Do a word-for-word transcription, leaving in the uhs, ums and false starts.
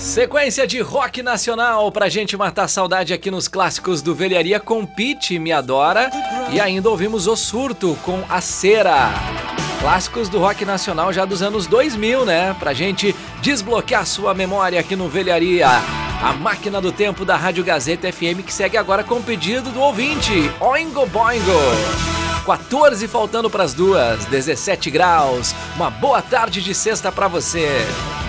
Sequência de rock nacional pra gente matar saudade aqui nos clássicos do Velharia com Pitty, Me Adora. E ainda ouvimos O Surto com A Cera. Clássicos do rock nacional já dos anos dois mil, né? Pra gente desbloquear sua memória aqui no Velharia. A máquina do tempo da Rádio Gazeta F M que segue agora com o pedido do ouvinte, Oingo Boingo. quatorze faltando pras duas, dezessete graus. Uma boa tarde de sexta pra você.